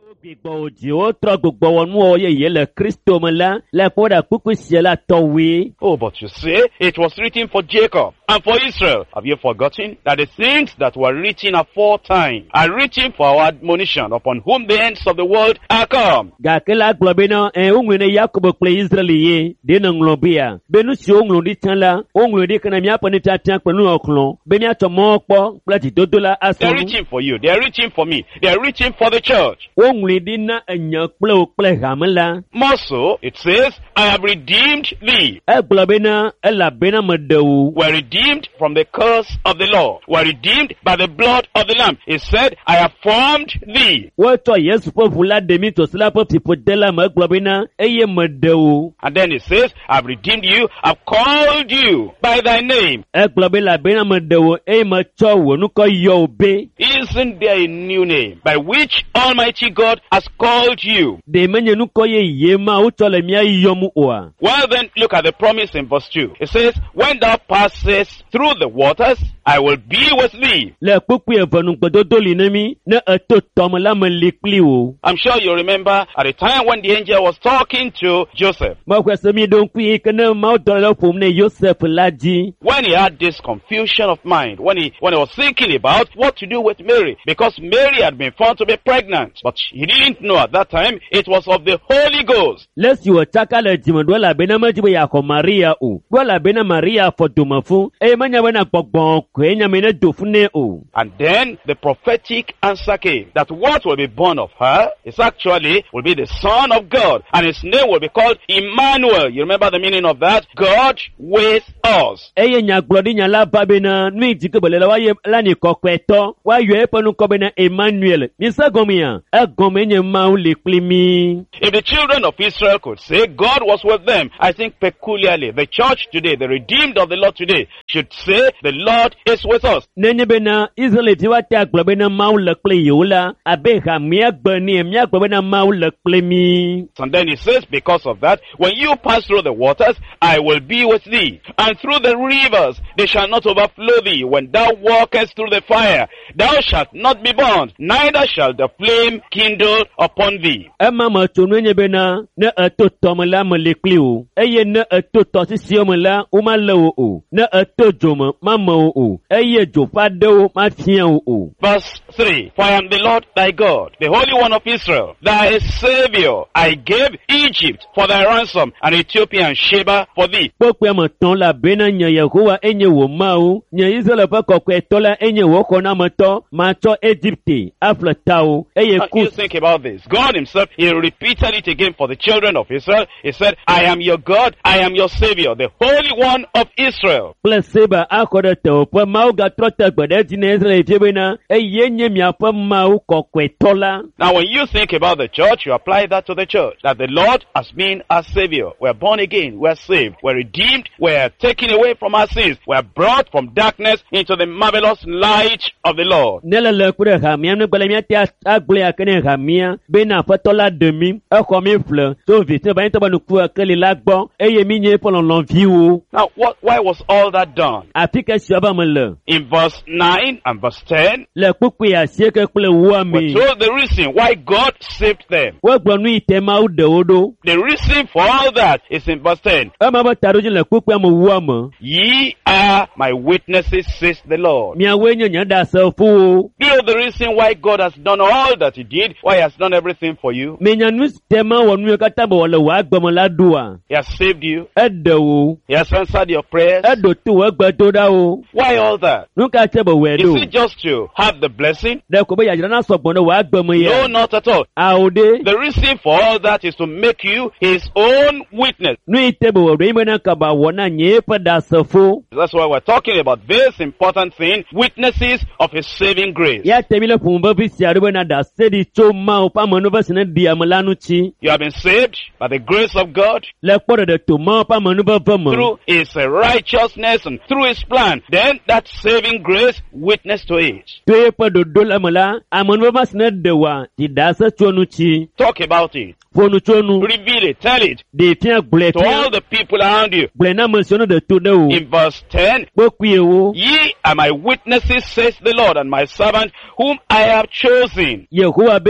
gbígbọ́ òdì ó trọ́ gbogbo wọnú ọyẹ yìí lẹ Kristo mi la lẹ́kọ̀ọ́dà kúkú sí la tọ̀wé. Oh, but you say it was written for Jacob and for Israel. Have you forgotten that the things that were written aforetime are written for our admonition, upon whom the ends of the world are come? Gàkélà gbọ̀bẹ náà òǹwìn Yakobo pé Israẹli yé dénà ńlọbíà bẹ́ẹ̀ni sí òǹwìn di tán la òǹwìn di kan náà mi àpọ̀ ní tàtàn pẹ̀lú ọ̀kùnrin bẹ́ẹ̀ni àtọ̀ mọ́ pọ̀ pẹ̀lẹ́tì dódó la They are written for you. They are written for me. They are written for the church. òǹwìn di ná ẹ̀yàn pẹ̀lẹ́ hàmìlá. More so, it says, I have redeemed thee. Gbọ̀bẹ náà làbẹ́ náà mọ̀ dẹ̀wò. Were redeemed from the curse of the law. Were redeemed by the blood of the Lamb. It said, I have formed thee. Wọ́n tọ̀ Yẹ́sù pọ̀ fúlá dèmí tòsílá pọ̀ fìfò dẹ́là mọ̀ gbọ̀bẹ náà ẹ̀yẹ mọ̀ dẹ̀wò. And then it says, I've redeemed you. I've called you by thy name. Gbọ̀bẹ làbẹ́ náà mọ̀ dẹ̀wò ẹ̀yẹ mọ̀ tsọ̀ wò nukọ̀ yọ òbẹ́. Isn't there a new name by which Almighty God has called you? Dèmẹ́nyẹ nukọ̀ yẹ yé ma ó tsọ̀ lẹ̀ mìíràn yọmu òà. Well then, look at the promise in verse 2. It says, when thou passest through the waters, I will be with thee. Lẹ̀ kpókpó ẹ̀fọ̀nù gbẹ̀dọ́dọ́ lì ní mi ní ẹ̀tọ́ tọmọlámọ̀ lè kpli o. I'm sure you remember at the time when the angel was talking to Joseph. Mọ̀ kwẹ̀sẹ̀ mi dùn kú yìí kẹ́nẹ́ máa dọ̀rọ̀ fún mi Joseph lájí. When he had this confusion of mind, when he was thinking about what to do with Mary, because Mary had been found to be pregnant, but he didn't know at that time it was of the Holy Ghost. Lẹ́sì wọ̀ chákàlẹ̀ jìmọ̀ dọ́là bẹ́ẹ̀ náà mẹ́jìbọ̀ yàkọ̀ Maria o. Dọ́là bẹ́ẹ̀ náà Maria fọ̀dùmọ̀ fún. Ẹ̀yẹ mẹ́nyà bẹ́ẹ̀ náà gbọ̀gbọ̀n kò ẹ̀yẹ mi náà dò fún ní o. And then the prophetic answer came that what will be born of her is actually will be the Son of God, and his name will be called Emmanuel. You remember the meaning of that? God with us. Ẹ̀yẹ nyàgbọ́dí nyàlá bá bẹ́ẹ̀ náà ní ìdíkẹ̀bọ̀lẹ̀ la wáyé lánìí kọ̀kọ̀ ẹ̀tọ́ wáyọ̀ ẹ̀pẹ̀nu kọ́ bẹ́ẹ̀ náà Emmanuel. Mísàgọ́mìyàn ẹ̀gọ́mẹ̀yẹ máa ń lè pli mi. If the children of Israel could say God was with them, I think peculiarly the church today, the redeemed of the Lord today, should say the Lord is with us. Nenye bena Israel ti wa te agblɔ na Mawu le kple yewo la abe ha miagbe ni miagbe bena Mawu le kple mi. And then he says, because of that, when you pass through the waters, I will be with thee. And through the rivers, they shall not overflow thee. When thou walkest through the fire, thou shalt not be burned, neither shall the flame kindle upon thee. Ema ma tso nenye bena ne eto tɔme la me le kpli o. Eye ne eto tɔsisi me la o ma le o. Ne eto dzome ma me o. Eye dzo fa ɖewo ma fia o. Verse 3. For I am the Lord thy God, the Holy One of Israel, thy Savior. I gave Egypt for thy ransom, and Ethiopia and Sheba for thee. Kpɔkpɛ me tɔn la bena nye Yehowa enye wo Mawu. Nye Israel ƒe kɔkɔetɔ la enye wo xɔnametɔ. Ma tsɔ Egypte aƒle tawo. Eye You think about this. God himself, he repeated it again for the children of Israel. He said, I am your God, I am your Savior, the Holy One of Israel. Kple Seba akɔ ɖe teƒe Mawu gatrɔ te gbe ɖe dzi na Israel fie bena eye nye miaƒe Mawu kɔkɔetɔ la. Now when you think about the church, you apply that to the church. That the Lord has been our Savior. We're born again, we're saved, we're redeemed, we're taken away from our sins, we're brought from darkness into the marvelous light of the Lord. Nele le ku ɖe hamia ne gbele miate agblẽ ake ne hamia bena aƒetɔ la ɖe mi exɔ mi ƒle to vitɛ ba nyitɔ be nuku ekeli la gbɔ eye mi nye eƒe lɔlɔ̃viwo. Now why was all that done? Afi ke sia be me le. In verse 9 and verse 10, Le kpukpui asieke kple woa we're me. told the reason why God saved them. Wogblɔ nu yi te Mawu ɖe wo ɖo. The reason for all that is in verse 10. Ema be taɖodzi le kpukpua me woa me. Ye are my witnesses, says the Lord. Miawoe nye nye ɖasefowo. You know the reason why God has done all that he did, why he has done everything for you. Menya nu te Mawu wɔ nu yiwo katã be wòle wò agbeme la ɖoa. He has saved you. Eɖe wo. He has answered your prayers. Eɖo to wò egbedoɖawo. Why all that? Nu ka tse be wòe Is ɖo? it just to have the blessing? Ɖe ko be yadzra na sɔgbɔ ɖe wò agbeme No, ya. not at all. Awo ɖe. The reason for all that is to make you his own witness. Nu yi te be wò ɖo yi bena kaba wɔ na nye eƒe ɖasefo. That's why we're talking about this important thing, witnesses of his saving grace. Ya te mi le ƒomo vevi sia ɖo bena ɖase ɖi tso Mawu ƒe amenuveve si ne ɖi ame la ŋuti. You have been saved by the grace of God Le kpɔ ɖeɖe to Mawu ƒe amenuveve me. through his righteousness and through his plan. Then that saving grace witness to it. To eƒe ɖoɖo le me la, amenuveve si ne ɖe wòa ɖi ɖase tso ŋuti. Talk about it. Ƒo nu tso nu. Reveal it. Tell it Ɖe fia gblɔe to all fia. the people around you. Gblɔe na ame siwo ne ɖe to ɖe wo. In verse 10, Kpokui wo. ye are my witnesses, says the Lord, and my servant, whom I have chosen. Yehowa be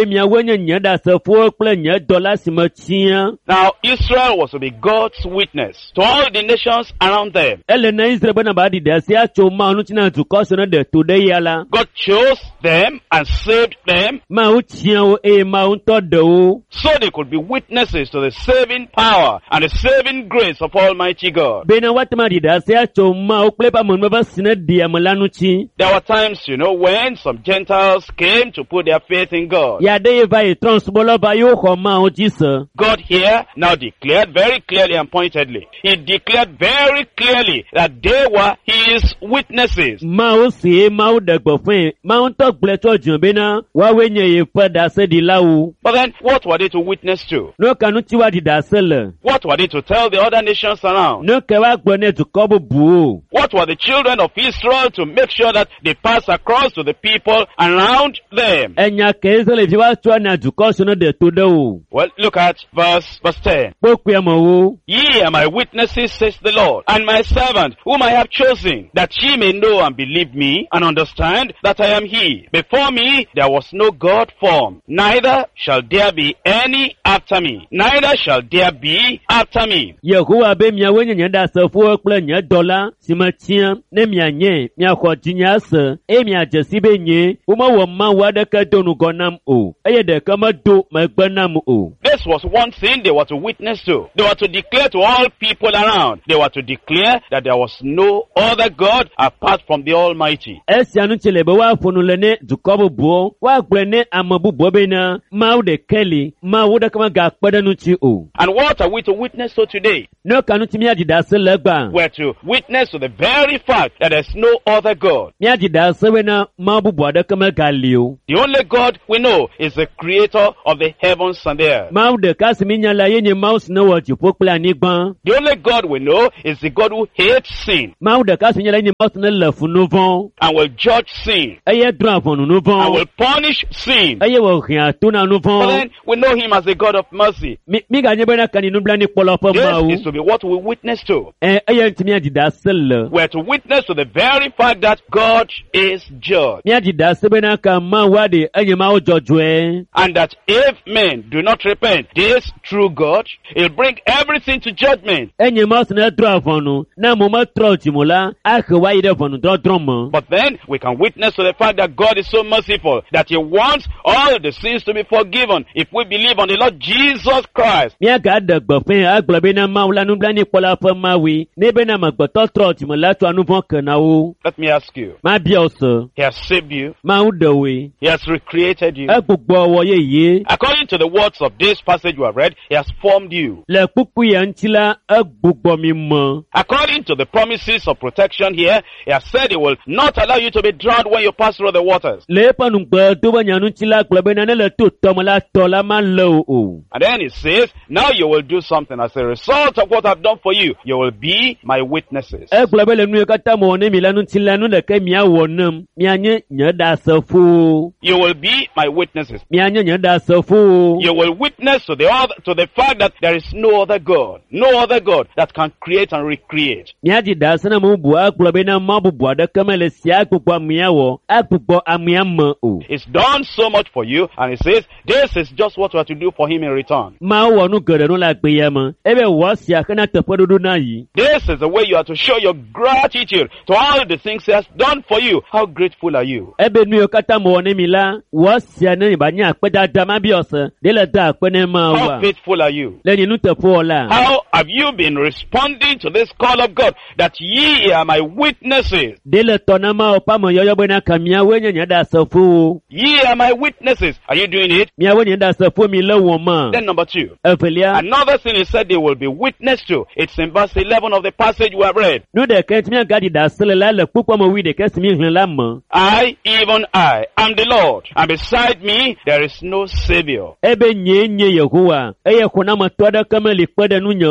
miawo nye nye ɖasefowo kple nye dɔla si me tia. Now, Israel was to be God's witness to all the nations around them. Ele na Israel bena ba ɖi ɖe asi atso Mawu ŋuti na dukɔ si ne ɖe to ɖe ya la. God chose them and saved them Mawu tia wo eye Mawu ŋutɔ ɖe wo. so they could be witnesses to the saving power and the saving grace of Almighty God. Bena watema ɖi ɖe asi atso Mawu kple eƒe amenuveve si ne ɖi ame la ŋuti. There were times, when some Gentiles came to put their faith in God. Ya ɖe ye va yi trɔ̃subɔla va yewo xɔ Mawu dzi se. God here now declared very clearly and pointedly. He declared very clearly that they were His witnesses. Mawu si Mawu ɖe gbɔƒe. Mawu ŋutɔ gblɔe tso dzime bena woawoe nye yeƒe ɖaseɖilawo. But then, what were they to witness to? Nu ka ŋuti woaɖi ɖase le? What were they to tell the other nations around? Nu ke woagblɔ ne dukɔ bubuwo. What were the children of Israel to make sure that they pass across to the people around them? Enya ke Israelvi woatsɔ na dukɔ si ne ɖe to ɖe wo. Well, look at verse 10. Kpokpea me wo. Ye are my witnesses, says the Lord, and my servant, whom I have chosen, that ye may know and believe me, and understand that I am He. Before me there was no God formed, neither shall there be any after me. Neither shall there be after me. Yehowa be miawoe nye nye ɖasefowo kple nye dɔla si metia ne mianye miaxɔ dzinye ase eye miadze si be nye womewɔ Mawu aɖeke do nugɔ nam o eye ɖeke medo megbe nam o. This was one thing they were to witness to. They were to declare to all people around. They were to declare that there was no other God apart from the Almighty. Esia ŋuti le be woaƒo nu le ne dukɔ bubuwo woagblɔ ne ame bubuwo bena Mawu ɖeke li Mawu ɖeke megakpe ɖe ŋuti o. And what are we to witness to today? Ne ka ŋuti miaɖi ɖase le egba? We're to witness to the very fact that there's no other God. Miaɖi ɖase bena Mawu bubu aɖeke megali o. The only God we know is the creator of the heavens and the earth. Mawu ɖeka si minya la ye nye Mawu si ne wɔ dziƒo kple anyigba. The only God we know is the God who hates sin Mawu ɖeka si minya la ye nye Mawu si ne le fu nu vɔ̃ and will judge sin eye drɔ̃ avɔnu nu and vɔ̃ will punish sin. eye wòhia to na nu But vɔ̃. then we know Him as the God of mercy. Miganye bena kani nublanikpɔlɔ ƒe This is Mawu. to be what we witness to. Eye ŋuti miaɖi ɖase le. We're to witness to the very fact that God is judge. Miaɖi ɖase bena ka Mawu aɖe enye Mawu dzɔdzɔe. And that if men do not repent, this true God, He'll bring everything to judgment. Enye Mawu si ne drɔ̃ avɔnu ne ame metrɔ dzimo la ahe woayi ɖe ʋɔnudrɔ̃drɔ̃ me. But then we can witness to the fact that God is so merciful that He wants all the sins to be forgiven if we believe on the Lord Jesus Christ. Miagaɖe gbeƒẽ agblɔ bena Mawu la nublanikpɔla ƒe Mawue ne bena amegbetɔ trɔ dzime la tsoa nu vɔ̃ ke na wo. Let me ask you, Mabia wo se. He has saved you, Mawu ɖe woe. He has recreated you. Egbugbɔ wɔ yeye. According to the words of this passage we have read, He has formed you. Le kpukpu ya ŋuti la egbugbɔ mi me. According to the promises of protection here, He has said He will not allow you to be drowned when you pass through the waters. Le eƒe nugbe to be nyanu ŋuti la gblɔ bena ne le to tɔme la tɔ la malé wo o. And then He says, now you will do something as a result of what I've done for you. You will be my witnesses. Egblɔ be le nu ye katã me wɔ ne mi la ŋuti la nu ɖeke miawɔ nem mianye nye ɖasefowo. You will be my witnesses. Mianye nye ɖasefowo. You will witness to the fact that there is no other God that can create and recreate. Miaɖi ɖase na ame bubu agblɔ bena Mawu bubu aɖeke mele si agbugbɔ amea wɔ agbugbɔ amea me o. It's done so much for you, and He says, this is just what we are to do for Him in return. Mawu wɔ nu geɖe nu le agbea me ebe wɔ sia hena teƒeɖoɖo na yi. This is the way you are to show your gratitude to all the things He has done for you. How grateful are you? Ebe nu ye katã me wɔ ne mi la wɔ sia ne ba nye akpedada mabia se de le da akpe ne Mawu How a. faithful are you? Le nye nuteƒewɔ la. How have you been responding to this call of God that ye are my witnesses? De le tɔ na Mawu ƒe ameyɔyɔ bena ka miawoe nye nye ɖasefowo. Ye are my witnesses. Are you doing it? Miawoe nye ɖasefowo mi le wɔm ma. Then number 2. Evelia. Another thing He said they will be witness to. It's in verse 11 of the passage we have read. Nu ɖeke ŋuti miagaɖi ɖase le la le kpukpɔ me wi ɖeke si mi hlẽ la me. I, even I, am the Lord, and beside me there is no Savior. Ebe nye Yehowa eye xɔnametɔ aɖeke meli kpe ɖe nunye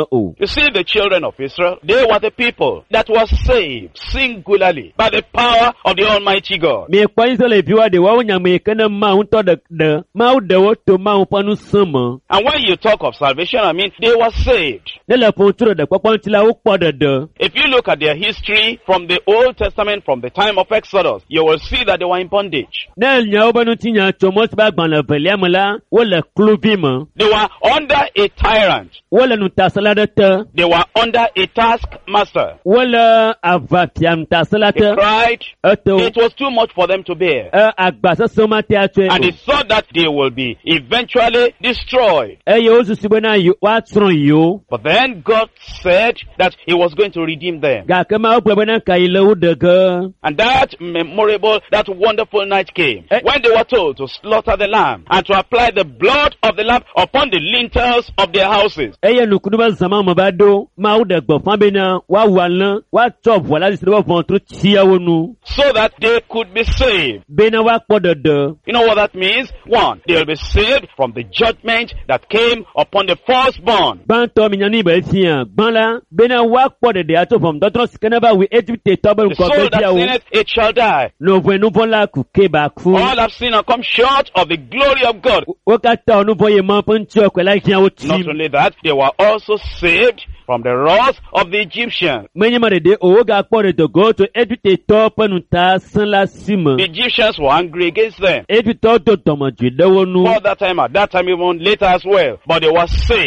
o. You see, the children of Israel, they were the people that were saved singularly by the power of the Almighty God. Mi kpɔ Israel fi wa de wa wonya mi kene Mawu ŋutɔ de Mawu de wo to Mawu ƒe nusẽ. And when you talk of salvation, I mean, they were saved. Ne le ƒo ŋutsu de kpɔkpɔ ŋuti la, wokpɔ ɖeɖe. If you look at their history from the Old Testament, from the time of Exodus, you will see that they were in bondage. Ne nyawo be ŋutinya tso Mose ƒe agbalẽ velia me la, wole kluvi me. They were under a tyrant. Wole nutasela ɖe te. They were under a taskmaster. Wole aʋafia nutasela They te. cried. Eto. It was too much for them to bear. Agbasese mate atsoe And they o. thought that they will be eventually destroyed. Eye wo susu bena woatsrɔ̃ yiwo. But then God said that He was going to redeem them. Gake Mawu gblɔ bena ka yi le wo ɖe ge. And that memorable, that wonderful night came when they were told to slaughter the lamb and to apply the blood of the lamb upon the lintels of their houses. Eye nukunu be zama me va ɖo. Mawu ɖe gbɔfã bena woawɔ alẽ, woatsɔ ʋua la si ɖe woƒe ʋɔtru tsiawo nu. So that they could be saved. Bena woakpɔ ɖeɖe. You know what that means? One, they will be saved from the judgment that came upon the firstborn. Gbãtɔ mi nyanu be fia. Gbã la bena woakpɔ ɖeɖe atso ʋɔmudɔdrɔ̃ si ke ne va wi Egiptetɔ be The soul ŋkɔ that gbedziawo. sinneth, it shall die. Nuvɔe nuvɔ la ku ke ba ku. All have sinned and come short of the glory of God. Wo katã wo nuvɔ ye Mawu ƒe ŋutikɔkɔe la hiã wo Not tsim. only that, they were also saved from the wrath of the Egyptians. Menye me ɖeɖe o wogakpɔ ɖeɖe go tso Egiptetɔ ƒe nutasẽ la si me. The Egyptians were angry against them. Egiptetɔ do dɔmedzoe ɖe wo nu. For that time, at that time, even later as well. But they were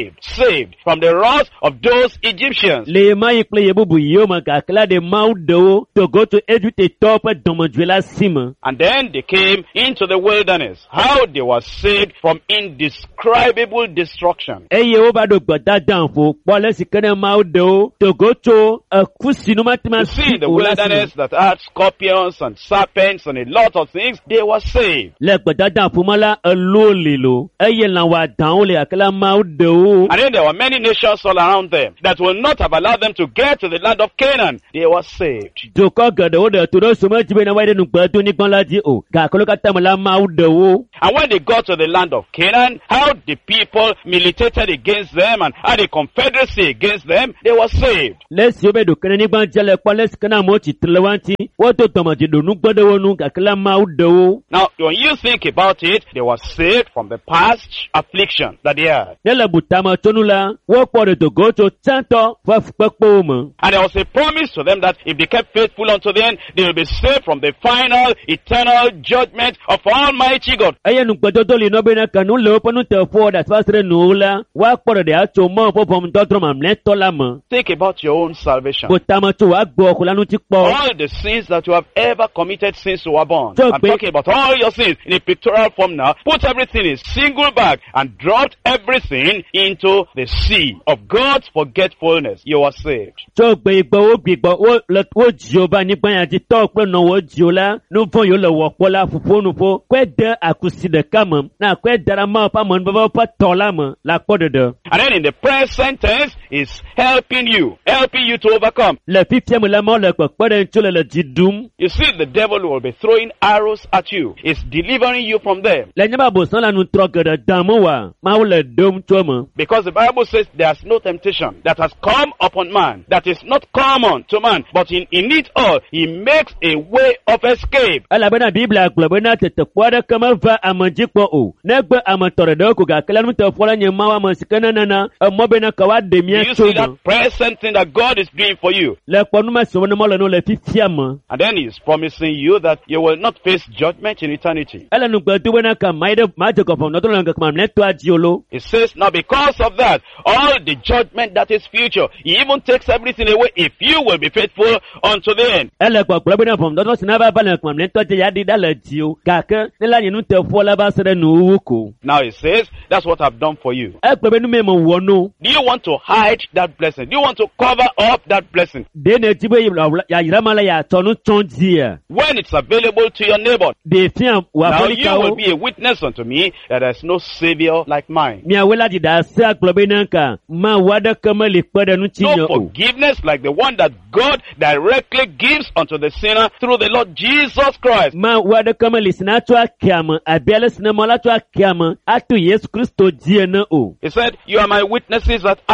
saved from the wrath of those Egyptians. Le ma yi kple ye bubu yiwo me gake la ɖe Mawu ɖe wo do go tso Egiptetɔ ƒe dɔmedzoe la si me. And then they came into the wilderness. How they were saved from indescribable destruction. Eye wova ɖo gbedadaƒo kpɔ le si ke ne Mawu ɖe wo do go tso ku si nu matema You see, si the o la si me. wilderness that had scorpions and serpents and a lot of things, they were saved. Le gbedadaƒo me la elo lilo eye lã wɔadãwo le gake la Mawu ɖe wo. And then there were many nations all around them that will not have allowed them to get to the land of Canaan. They were saved. Dukɔ geɖewo ɖe to ɖe some dzi bena woaɖe nugbedonyigba la dzi o gake wo katã me la Mawu ɖe wo. And when they got to the land of Canaan, how the people militated against them and had a confederacy against them, they were saved. Le si wo be ɖo kenenyigba dzi le kpɔ le si ke na amewo tsitre le wa ŋuti wodo dɔmedzoe ɖo nu gbe ɖe wo nu gake la Mawu ɖe wo. Now, when you think about it, they were saved from the past affliction that they had. Ne le butame tso nu la wokpɔ ɖedo go tso tsãtɔ ƒe fukpekpewo me. And there was a promise to them that if they kept faithful unto the end, they will be saved from the final, eternal judgment of Almighty God. Eye nugbedodo li nɔ bena ke nu le woƒe nuteƒewo ɖe asi va se ɖe nuwo la woakpɔ ɖeɖe atso Mawu ƒe ʋɔnudɔdrɔ̃ mamlɛtɔ la me. Think about your own salvation. Butame tso wòagbɔ xɔ la ŋuti kpɔ. All the sins that you have ever committed since you were born. So I'm big- talking about all your sins in a pictorial form now. Put everything in single bag and dropped everything into the sea of God's forgetfulness. You are saved. Tso gbe wo gbigbɔ wo dziwo va anyigba ya dzi tɔwo kple nɔwo dziwo la nu vɔ yiwo le wɔ kpɔ la ƒoƒo nuƒo kɔe de akusi ɖeka me na kɔe da ɖe Mawu ƒe amenuveve ƒe tɔ la me la kpɔ ɖeɖe. And then in the present tense is helping you to overcome. Le fifia me la Mawu le kpekpe ɖe ŋuti le dzi ɖum. You see, the devil will be throwing arrows at you. It's delivering you from them. Le nye be abosã la nutrɔ geɖe dam wa Mawu le ɖom tso me. Because the Bible says there's no temptation that has come upon man that is not common to man, but in it all, he makes a way of escape. Elabena Biblia gblɔ bena tetekpɔ aɖeke meva ame dzi kpɔ o. Negbe ame tɔ ɖeɖe ko gake la nuteƒe la nye Mawu ame si ke nenana emɔ bena ke woaɖe Do mía you tso see me. that present thing that God is doing for you? Le kpɔ nume si wɔne mɔ le no le fifia me. And then he's promising you that you will not face judgment in eternity. Ele nugbedo bena ke ma yi ɖe ma dze gɔfɔ nɔtɔ le ŋkeke mamlɛtɔa dzi o lo. It says, now because of that, all the judgment that is future, he even takes everything away if you will be faithful unto the end. Ele gbɔgblɔ bena ʋɔnudɔdrɔ̃ si na va va le ŋkeke mamlɛtɔa dzi ya ɖi ɖa le dzi o gake ne la nye nuteƒe la va se ɖe nuwuwu ko. Now it says, that's what I've done for you. Egblɔ be nu me wɔ no. Do you want to hide that blessing? Do you want to cover up that blessing? De ne dzi be yayra ma la yeatsɔ nu tsɔ dzia. When it's available to your neighbor, De fia now wòafɔli you will kawo. be a witness unto me that there's no savior like mine. Miawo la ɖiɖa ase agblɔ be na nka Mawu aɖeke meli kpe ɖe ŋuti nye No o. forgiveness like the one that God directly gives unto the sinner through the Lord Jesus Christ. Mawu aɖeke meli si na tso akea me abe ale si ne mɔ la tso akea me ato Yesu Kristo dzi ene o. He said, you are my witnesses that I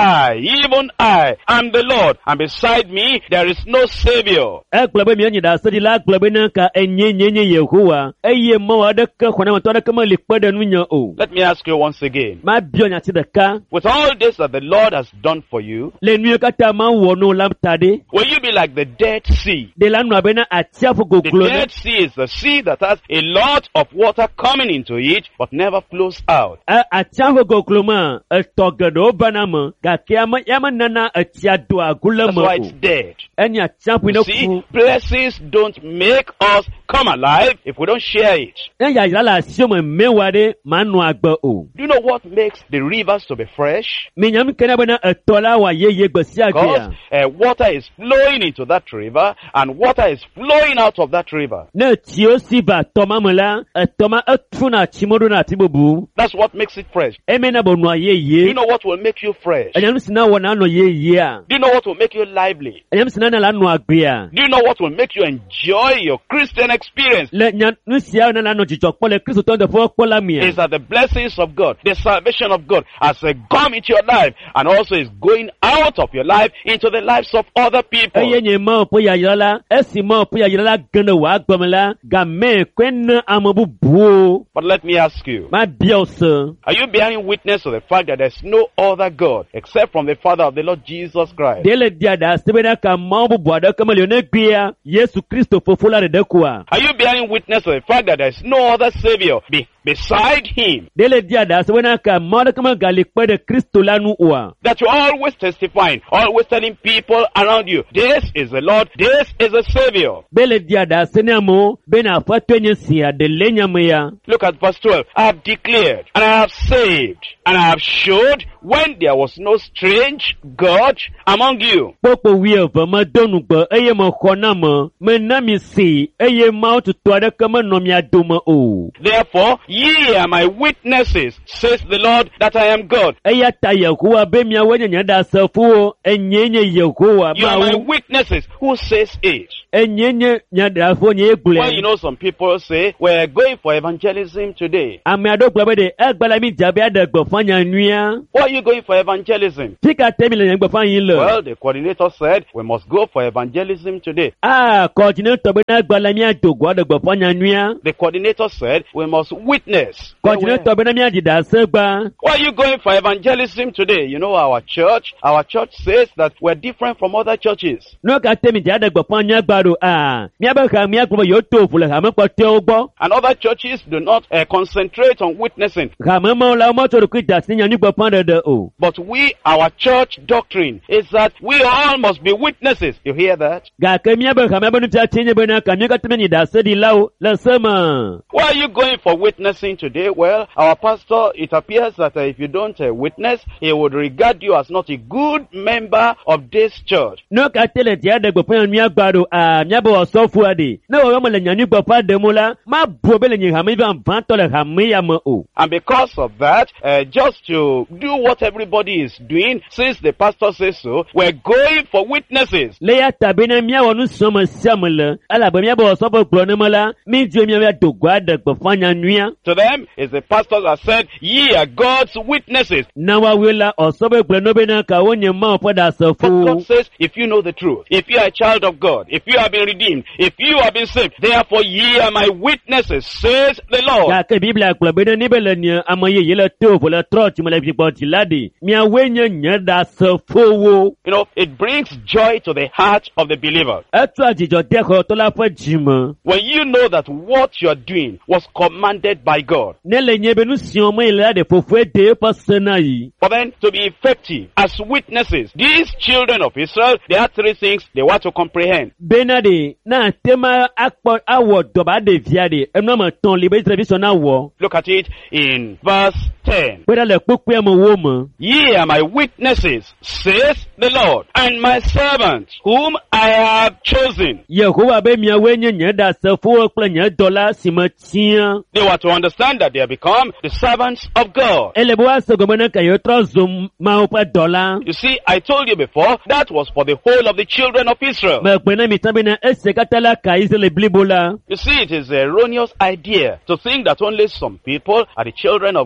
even I, am the Lord, and beside me there is no Savior. Ekplebe mi enyi da sedi la ekplebe na ka enyenyenye Yehowa. Eye mo adaka kwana mo adaka ma likpede nunya o. Let me ask you once again. Ma bio nya ti de ka. With all this that the Lord has done for you, Le nuye kata ma wo no lamtade. will you be like the Dead Sea? De la nu abena atiafo The goglo na. Dead Sea is the sea that has a lot of water coming into it, but never flows out. Atiafo goglo ma etogedo banama ga kiama yama nana atiado agula That's ma why o. it's dead. Eni atiafo ina You see, ku. blessings don't make us come alive if we don't share it. Ya yala sioma mewade manu agba o. Do you know what makes the rivers to be fresh? Minyam kena bana etola wa ye gbesi Because agya. water is flowing into that river, and water is flowing out of that river. Na tio siba toma mala etoma etuna chimodo na tibobu. That's what makes it fresh. Emena bonwa Do you ye. know what will make you fresh? Do Enyam sina wona no ye a. you know what will make you lively? Enyam sina na la no agbe Do you know what will make you enjoy your Christian experience? Le nyan nusia na la no jijokpo le Kristo ton de fo kpola mi. Is that the blessings of God, the salvation of God has come into your life, and also is going out of your life into the lives of other people. Eye nye ma po ya yala, esi ma po ya yala gana wa agbamala, ga me kwen amobu buo. But let me ask you, Ma biose. are you bearing witness to the fact that there's no other God except from the Father of the Lord Jesus Christ? Dele dia da sebena ka mabu bwada kama leone gbia Yesu Kristo fofola de dekwa. Are you bearing witness to the fact that there's no other Savior beside Him? Dele dia da sebena ka mada kama galikpe de Kristo lanu uwa. That you're always testifying, always telling people around you, this is the Lord, this is the Savior. Bele dia da senamo bena fatwenye siya de lenya meya. Look at verse 12. I have declared, and I have saved, and I have showed when there was no strange God among you. Popo wiye vama donu gba eye ma khona ma me nami si eye ma tutu ada kama nomi adoma o. Therefore, ye are my witnesses, says the Lord, that I am God. Eye ta Yehowa be mia wanya nyada safu enyenye Yehowa You are my ma witnesses. Who says it? enyenye nyada fo nye Well, egle. you know, some people say, we're going for evangelism today. Ame ado gba be de egbala mi jabe adagbo fanya nua. Why are you going for evangelism? Tika temi le nyagbo fanyin le. Well, the coordinator said, we must go for evangelism today. Coordinator be na egbala mi adogbo adagbo fanya nua. The coordinator said, we must witness. Coordinator be na mi adida segba. Why are you going for evangelism today? You know, our church says that we're different from other churches. No ka temi ja adagbo fanya gbaro mi abaka mi agbo yo tofu le ha me pote ogbo. And other churches do not concentrate on witnessing. Ha me mo la mo to ku da sin yan gbo pan de o. But our church doctrine is that we all must be witnesses. You hear that? Ga ke mi abaka me benu ta tinye be na ka mi ka temi ni da se di lawo le sema. Why are you going for witnessing today? Well, our pastor, it appears that if you don't witness, he would regard you as not a good member of this church. No ka tele ti adagbo pan mi agbaro mi abo so fu ade. Na wo mo le yan gbo pa de mo la ma bo be le yin ha mi ban van to le ha mi ya mo o. And because of that, just to do what everybody is doing, since the pastor says so, we're going for witnesses. Leya tabina mi awonu somo samle ala be mi abo so bo gbo ne mo la mi ju mi ya dogbo adagbo fanya nua. To them, is the pastor that said, ye are God's witnesses. Na wa wela so bo gbo no be na ka wonye ma o pada so But fu. God says, if you know the truth, if you are a child of God, if you have been redeemed, if you have been saved, therefore ye are my witnesses, says the Lord. Ya ke Biblia kula be ni be le ni amaye ye le tofu le trot mi le fi po ti ladi. Mi awenye nya da so fu. You know, it brings joy to the heart of the believer. Etu ajijo de ko to la fa jimo. When you know that what you're doing was commanded by God. Ne le nye be nu si o mo ile de fofu de pasena yi. For them to be effective as witnesses, these children of Israel, there are three things they want to comprehend. Benade na tema akpo awo doba de viade enu ma ton libe television awo. Look at it in verse 10. Weda le popu mo wo mo. Ye are my witnesses, says the Lord, and my servants, whom I have chosen. Yehowa be mi awenye nya da so fu kple nya dola simatia. They were to understand that they have become the servants of God. Ele bo aso go na ka yo tro zum ma o pa dola. You see, I told you before, that was for the whole of the children of Israel. Me pe na mi tambe na ese katala ka Israel blibola. You see, it is an erroneous idea to think that only some people are the children of God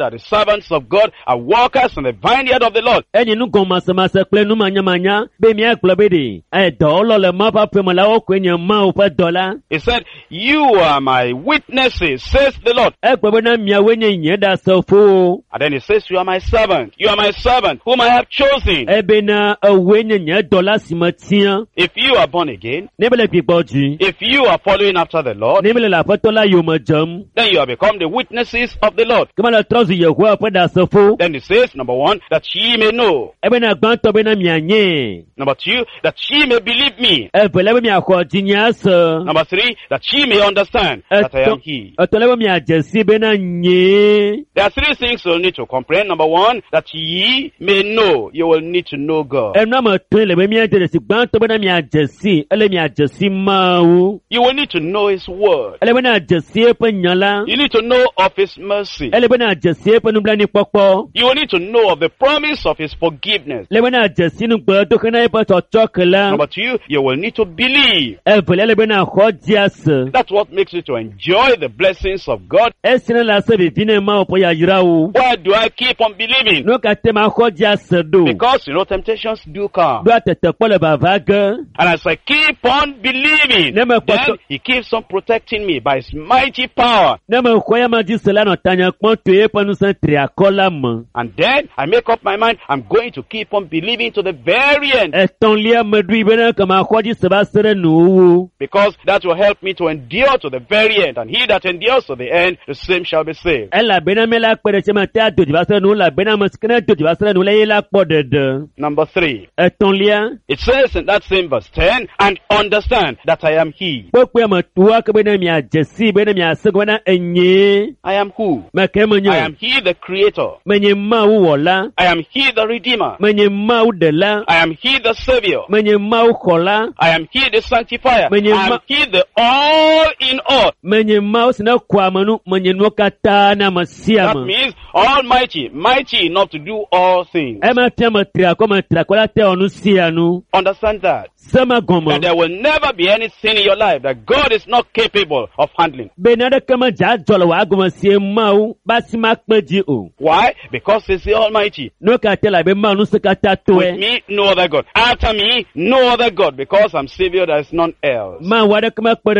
that the servants of God are workers in the vineyard of the Lord. Ẹni nu gan masamasa kple nu manyamanya be miagblɔ be ɖe dɔwɔlɔ le ma ƒe aƒe me la wokɔe nye Mawu ƒe dɔla. He said, you are my witnesses, says the Lord. Egblɔ be na miawoe nye nye ɖasefowo. And then he says, you are my servant. You are my servant whom I have chosen. Ebe na ewoe nye nye dɔla si metia. If you are born again, Ne be le gbigbɔ dzi. if you are following after the Lord, Ne be le aƒetɔ la yome dzem. then you have become the witnesses of the Lord. Kema le trɔ zu Yehowa ƒe ɖasefo. Then he says, number one, that ye may know. Ebe na gbãtɔ be na mianye. Number two, that ye may believe me. Evele be miaxɔ dzinya se. Number three, that ye may understand that I am he. Etɔle be miadze si be na nye. There are three things you'll need to comprehend. Number one, that ye may know. You will need to know God. Enua me tɔe le be miadze ɖe si gbãtɔ be na miadze si. Ele miadze si Mawu. You will need to know his word. Ele be na adze si eƒe nya la. You need to know of his mercy. Ele be na adze si eƒe nublanuikpɔkpɔ. You will need to know of the promise of his forgiveness. Ele be na adze si nugbedoxe na eƒe tsɔtsɔke la. Number two, you will need to believe. Evele ele be na xɔ dzia se. That's what makes you to enjoy the blessings of God. Esi ne le ase vivi ne Mawu ƒe yayrawo. Why do I keep on believing? Nu katã ma xɔ dzia se do. Because, temptations do come. Do atete kpɔ le vava ge. And as I keep on believing, Ne me then kpɔtɔ. he keeps on protecting me by his mighty power. Ne me xɔ ya ma dzi se la nɔ tanya kpɔm to eƒe ŋusẽ triakɔ la me. And then I make up my mind, I'm going to keep on believing to the very end. Etɔ̃lia meɖoe be ne ke ma xɔ dzi se va se ɖe nuwuwu. Because that will help me to endure to the very end. And he that endures to the end, the same shall be saved. Elabena me la kpe ɖe tse me te ado dzi va se ɖe nu elabena ame si ke ne do dzi va se ɖe nu le ye la kpɔ ɖeɖe. Number three, Etɔ̃lia. it says in that same verse 10, and understand that I am he. Kpekpe me tua ke be ne miadze si be ne miase be na enye. I am who? Me ke I menye. am he the creator. Menye Mawu wɔla. I am he the redeemer. Menye Mawu ɖela. I am he the savior. Menye Mawu xɔla. I am he the sanctifier. Menye I am he the all in all. Menye Mawu si ne kɔ ame nu. Menye nuwo katã na ame sia That ame. means almighty, mighty enough to do all things. Ema fia me triakɔ la te wɔ nu sia nu. Understand that. Sema That gɔme. there will never be anything in your life that God is not capable of handling. Be ne ɖeke me dza dzɔ le wòa gɔme sie Mawu ba si ma kpe dzi o. Why? Because he's the almighty. Nu katã la be Mawu nu si katã With tɔe. me, no other God. After me, no other God, because I'm savior, there is none else. Mawu aɖeke me kpe ɖe